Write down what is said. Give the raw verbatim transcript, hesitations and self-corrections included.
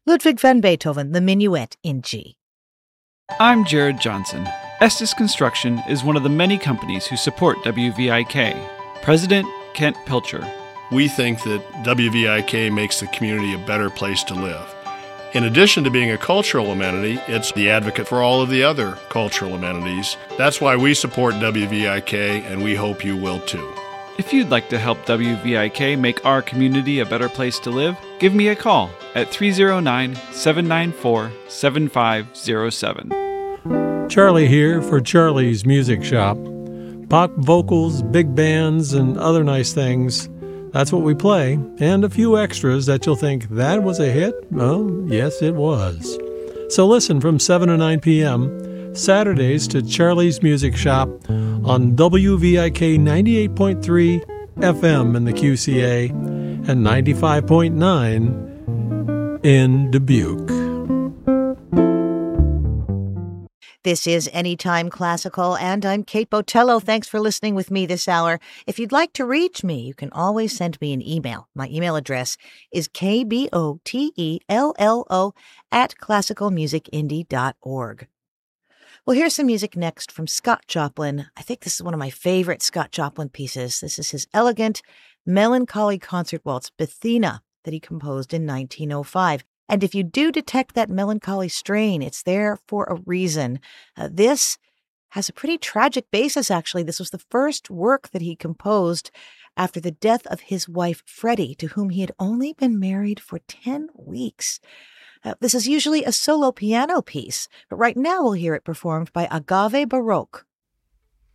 Ludwig van Beethoven, the Minuet in G. I'm Jared Johnson. Estes Construction is one of the many companies who support W V I K. President Kent Pilcher. We think that W V I K makes the community a better place to live. In addition to being a cultural amenity, it's the advocate for all of the other cultural amenities. That's why we support W V I K, and we hope you will too. If you'd like to help W V I K make our community a better place to live, give me a call at three oh nine, seven nine four, seven five oh seven. Charlie here for Charlie's Music Shop. Pop vocals, big bands, and other nice things. That's what we play, and a few extras that you'll think, that was a hit? Oh, yes, it was. So listen from seven to nine p.m. Saturdays to Charlie's Music Shop on W V I K ninety-eight point three F M in the Q C A and ninety-five point nine in Dubuque. This is Anytime Classical, and I'm Kate Botello. Thanks for listening with me this hour. If you'd like to reach me, you can always send me an email. My email address is k b o t e l l o at classical music indie dot org. Well, here's some music next from Scott Joplin. I think this is one of my favorite Scott Joplin pieces. This is his elegant, melancholy concert waltz, Bethina, that he composed in nineteen oh five. And if you do detect that melancholy strain, it's there for a reason. Uh, this has a pretty tragic basis, actually. This was the first work that he composed after the death of his wife, Freddie, to whom he had only been married for ten weeks. Uh, this is usually a solo piano piece, but right now we'll hear it performed by Agave Baroque.